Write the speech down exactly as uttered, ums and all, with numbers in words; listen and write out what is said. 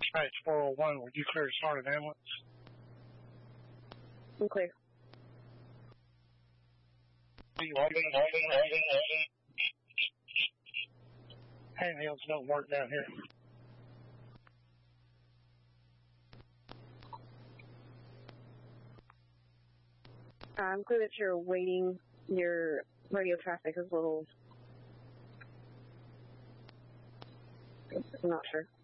Dispatch four oh one, would you clear to start an ambulance? I'm clear. Handhelds don't work down here. I'm clear that you're waiting. Your radio traffic is a little... I'm not sure.